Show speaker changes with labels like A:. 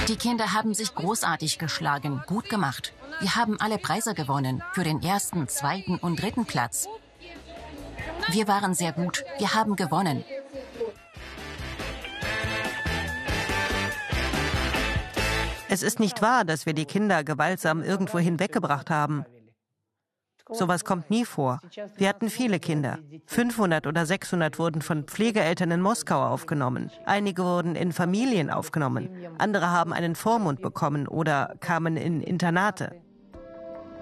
A: Die Kinder haben sich großartig geschlagen, gut gemacht. Wir haben alle Preise gewonnen, für den ersten, zweiten und dritten Platz. Wir waren sehr gut, wir haben gewonnen.
B: Es ist nicht wahr, dass wir die Kinder gewaltsam irgendwo hinweggebracht haben. Sowas kommt nie vor. Wir hatten viele Kinder. 500 oder 600 wurden von Pflegeeltern in Moskau aufgenommen. Einige wurden in Familien aufgenommen. Andere haben einen Vormund bekommen oder kamen in Internate.